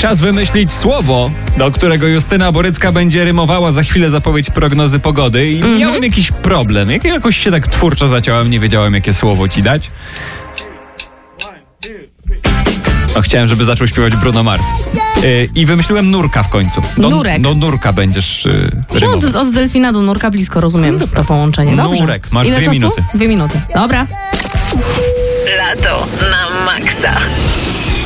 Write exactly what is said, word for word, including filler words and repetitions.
Czas wymyślić słowo, do którego Justyna Borycka będzie rymowała za chwilę zapowiedź prognozy pogody. I mm-hmm. miałem jakiś problem. Jak jakoś się tak twórczo zaciąłem, nie wiedziałem, jakie słowo ci dać. No, chciałem, żeby zaczął śpiewać Bruno Mars. Yy, I wymyśliłem nurka w końcu. Do, Nurek. Do nurka będziesz yy, rymować. No, od delfina do nurka blisko, rozumiem no to połączenie. Dobrze. Nurek, masz Ile dwie czasu? minuty. Dwie minuty. Dobra. Lato na maksa.